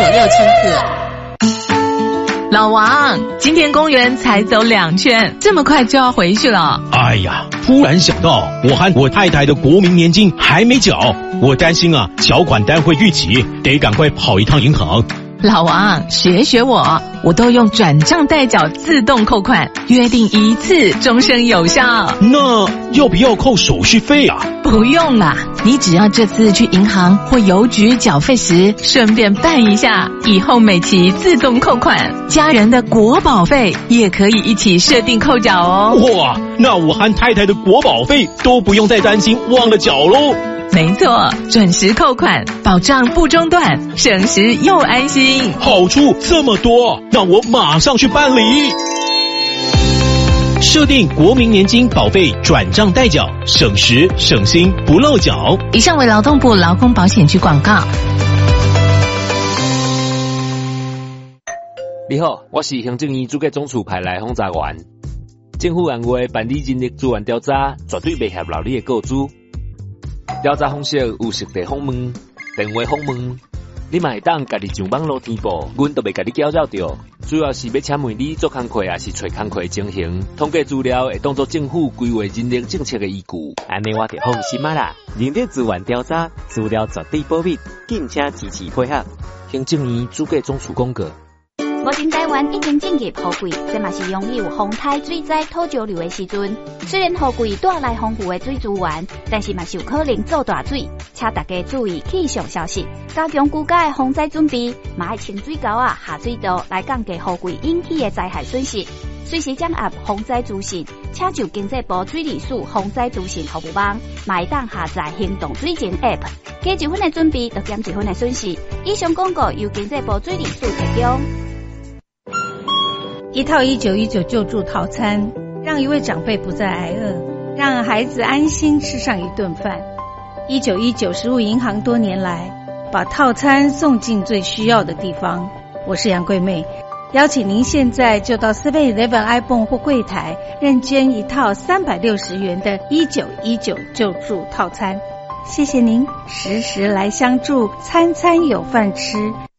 老王，今天公园才走2圈，这么快就要回去了？ 哎呀，突然想到我和我太太的国民年金还没缴，我担心啊缴款单会逾期，得赶快跑一趟银行。 老王，学我都用转账代缴自动扣款，约定一次终身有效。 那要不要扣手续费啊？ 不用啦，你只要这次去银行或邮局缴费时顺便办一下，以后每期自动扣款，家人的国保费也可以一起设定扣缴哦。 哇，那我和太太的国保费都不用再担心忘了缴咯。 没错，准时扣款，保障不中断，省时又安心。 好处这么多，那我马上去办理。设定国民年金保费转账代缴，省时省心不漏缴。 以上为劳动部劳工保险局广告。 你好，我是行政院主计总处派来访查员。政府按月办理人力资源调查，绝对袂泄露你的个资。调查方式有实地访问、电话访问，你嘛会当家己上网络填报，阮都袂甲你搅扰到。主要是要请问你做工课，还是找工课情形，统计资料会当作政府规划人力政策的依据。 安尼我就放心啊啦！人力资源调查资料绝对保密，敬请支持配合。 行政院主计总处公告。 目前台湾已经进入雨季，这嘛是拥有风台、水灾、土石流的时阵。虽然雨季带来丰富的水资源，但是嘛是有可能造大水，请大家注意气象消息，加强居家的防灾准备，嘛要清水沟啊、下水道来降低雨季引起的灾害损失。随时掌握防灾资讯，请就经济部水利署防灾资讯服务网，嘛会当下载行动水情 App， 加1分的准备，就减1分的损失。以上广告由经济部水利署提供。 一套1919救助套餐，让一位长辈不再挨饿，让孩子安心吃上一顿饭。1919食物银行多年来把套餐送进最需要的地方。我是杨桂妹，邀请您现在就到7-11 iPhone 或柜台认捐一套360元的1919救助套餐。谢谢您，时时来相助，餐餐有饭吃。